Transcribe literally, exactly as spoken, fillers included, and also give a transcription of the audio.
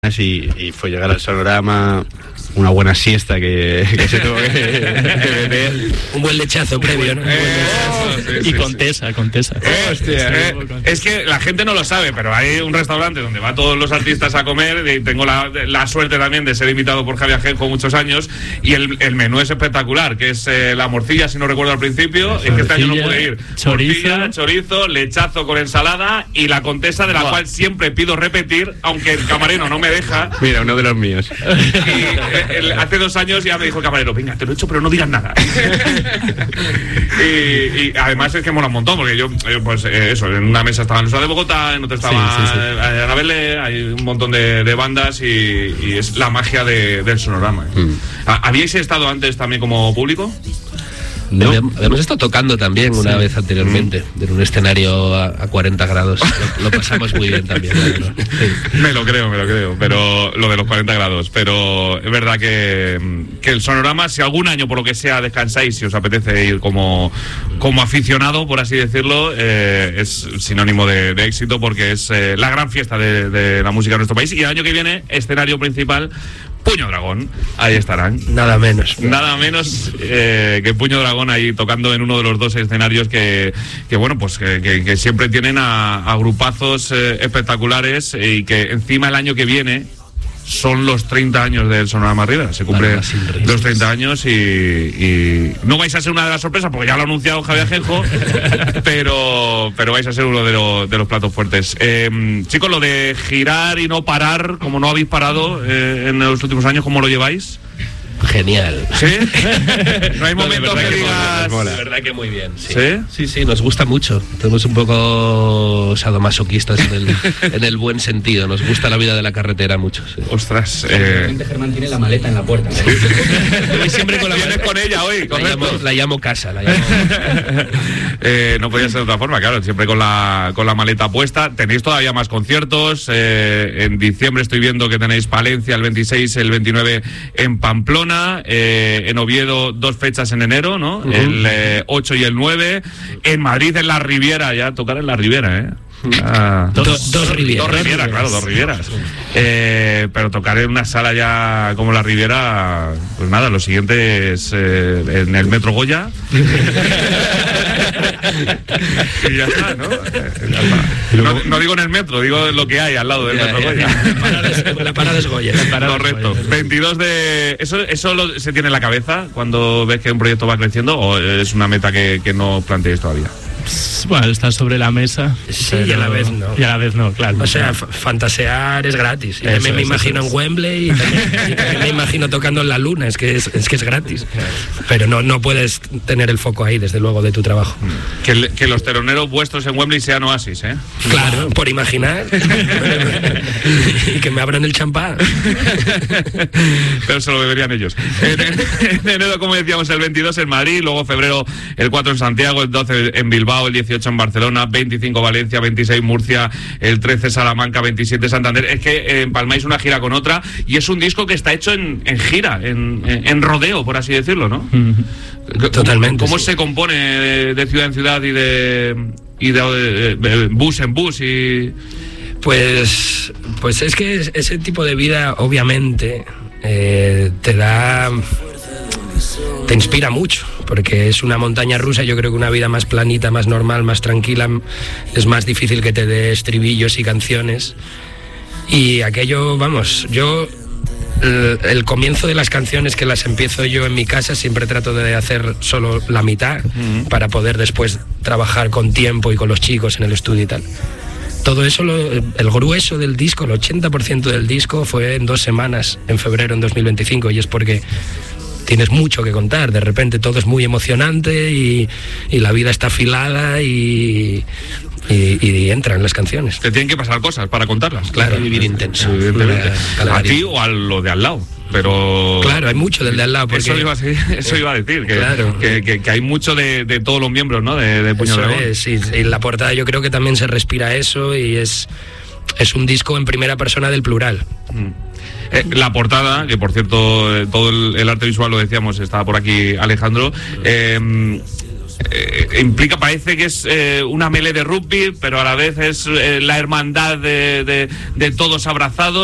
Y, y fue llegar al Sonorama, una buena siesta que, que se tuvo que, que meter. Un buen lechazo previo, ¿no? Eh, oh, sí, y sí, Contesa, sí. Contesa. Eh, hostia, eh, es que la gente no lo sabe, pero hay un restaurante donde van todos los artistas a comer. Y tengo la, la suerte también de ser invitado por Javi Ajenjo muchos años. Y el, el menú es espectacular, que es eh, la morcilla, si no recuerdo al principio. Es que este año no pude ir. Chorizo, morcilla, chorizo, lechazo con ensalada y la Contesa, de la wow. cual siempre pido repetir, aunque el camarero no me deja. Mira, uno de los míos. Y el, hace dos años ya me dijo el camarero, venga, te lo he hecho, pero no digas nada. y, y además es que mola un montón, porque yo, pues eh, eso, en una mesa estaba en Ciudad de Bogotá, en otra estaba sí, sí, sí. Anabelle, hay un montón de, de bandas y, y es la magia de, del Sonorama. Mm. ¿Habíais estado antes también como público? ¿No? Habíamos, habíamos estado tocando también una sí. vez anteriormente, mm. en un escenario a, a cuarenta grados. Lo, lo pasamos muy bien también. ¿No? Sí. Me lo creo, me lo creo, pero lo de los cuarenta grados. Pero es verdad que, que el Sonorama, si algún año por lo que sea descansáis, si os apetece ir como, como aficionado, por así decirlo, eh, es sinónimo de, de éxito, porque es eh, la gran fiesta de, de la música de nuestro país. Y el año que viene, escenario principal, Puño Dragón, ahí estarán. Nada menos. Nada menos eh, que Puño Dragón ahí tocando en uno de los dos escenarios que, que bueno, pues que, que, que siempre tienen a, a grupazos eh, espectaculares y que encima el año que viene son los treinta años del Sonorama Rivera. Se cumplen los treinta años y, y no vais a ser una de las sorpresas porque ya lo ha anunciado Javi Ajenjo, pero, pero vais a ser uno de, lo, de los platos fuertes. Eh, chicos, lo de girar y no parar, como no habéis parado eh, en los últimos años, ¿cómo lo lleváis? Genial. ¿Sí? No hay momentos no, que, que digas... De verdad que muy bien. Sí. ¿Sí? Sí, sí, nos gusta mucho. Tenemos un poco sadomasoquistas en el, en el buen sentido. Nos gusta la vida de la carretera mucho. Sí. Ostras. Eh... Germán tiene la maleta en la puerta. Voy siempre con la maleta con ella hoy. La llamo, la llamo casa. La llamo... eh, no podía ser de otra forma, claro. Siempre con la, con la maleta puesta. Tenéis todavía más conciertos. Eh, en diciembre estoy viendo que tenéis Palencia el veintiséis, el veintinueve en Pamplona. Eh, en Oviedo dos fechas en enero, ¿no? Uh-huh. El eh, ocho y el nueve. En Madrid en la Riviera, ya tocar en la Riviera, ¿eh? Ah, dos, dos, dos Rivieras. Dos Rivieras, claro, dos Rivieras. Eh, pero tocar en una sala ya como la Riviera, pues nada, lo siguiente es eh, en el Metro Goya. Y ya está, ¿no? ¿no? No digo en el metro, digo lo que hay al lado del yeah, Metro Goya. Yeah. La parada es Goya. Correcto. veintidós de... ¿Eso, eso lo, se tiene en la cabeza cuando ves que un proyecto va creciendo o es una meta que, que no planteéis todavía? Bueno, está sobre la mesa. Sí, y a la vez no. Y a la vez no, claro. O sea, f- fantasear es gratis. Y también me imagino en Wembley y también, y también me imagino tocando en la Luna, es que es, es que es gratis. Pero no, no puedes tener el foco ahí, desde luego, de tu trabajo. Que, que los teloneros vuestros en Wembley sean Oasis, ¿eh? Claro, por imaginar. Y que me abran el champán. Pero se lo beberían ellos. En enero, como decíamos, el veintidós en Madrid, luego febrero el cuatro en Santiago, el doce en Bilbao, el dieciocho en Barcelona, veinticinco Valencia, veintiséis Murcia, el trece Salamanca, veintisiete Santander. Es que eh, empalmáis una gira con otra y es un disco que está hecho en, en gira, en, en, en rodeo, por así decirlo, ¿no? Mm-hmm. Totalmente. ¿Cómo, cómo sí. se compone de, de ciudad en ciudad y de, y de, de, de, de bus en bus? Y... Pues, pues es que ese tipo de vida, obviamente, eh, te da... te inspira mucho, porque es una montaña rusa. Yo creo que una vida más planita, más normal, más tranquila, es más difícil que te dé estribillos y canciones. Y aquello, vamos, yo el, el comienzo de las canciones que las empiezo yo en mi casa, siempre trato de hacer solo la mitad, uh-huh. para poder después trabajar con tiempo y con los chicos en el estudio y tal. Todo eso, lo, el grueso del disco, el ochenta por ciento del disco fue en dos semanas, en febrero en dos mil veinticinco, y es porque tienes mucho que contar. De repente todo es muy emocionante y, y la vida está afilada y, y, y entran las canciones. Te tienen que pasar cosas para contarlas. Claro, vivir intenso. La, a ti o a lo de al lado. Pero claro, hay mucho del de al lado. Porque, eso iba a, decir, eso iba a decir, que, claro. que, que, que hay mucho de, de todos los miembros, ¿no? De, de Puño Dragón. Es, y, y en la portada yo creo que también se respira eso y es, es un disco en primera persona del plural. Mm. Eh, la portada, que por cierto, eh, todo el, el arte visual, lo decíamos, estaba por aquí Alejandro, eh, eh, implica, parece que es eh, una melee de rugby, pero a la vez es eh, la hermandad de, de, de todos abrazados.